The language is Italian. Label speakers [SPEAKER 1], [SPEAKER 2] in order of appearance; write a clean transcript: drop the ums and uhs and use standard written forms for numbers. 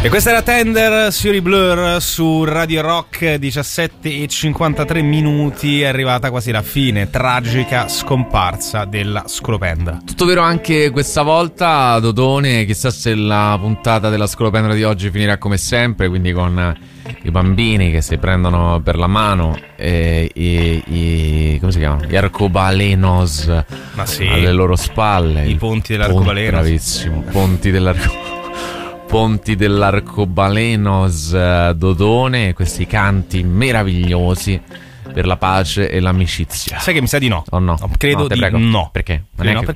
[SPEAKER 1] E questa era Tender, Suri Blur su Radio Rock, 17:53, è arrivata quasi la fine, tragica scomparsa della Scolopendra.
[SPEAKER 2] Tutto vero anche questa volta, Dodone, chissà se la puntata della Scolopendra di oggi finirà come sempre, quindi con i bambini che si prendono per la mano e come si chiama? Gli arcobalenos,
[SPEAKER 1] ma sì,
[SPEAKER 2] alle loro spalle.
[SPEAKER 1] I ponti dell'arcobalenos.
[SPEAKER 2] Bravissimo, ponti dell'arcobalenos, Dodone, questi canti meravigliosi per la pace e l'amicizia.
[SPEAKER 1] Sai che mi sa di no.
[SPEAKER 2] O no?
[SPEAKER 1] Credo
[SPEAKER 2] no, te
[SPEAKER 1] di
[SPEAKER 2] prego.
[SPEAKER 1] no.
[SPEAKER 2] Perché?
[SPEAKER 1] No, perché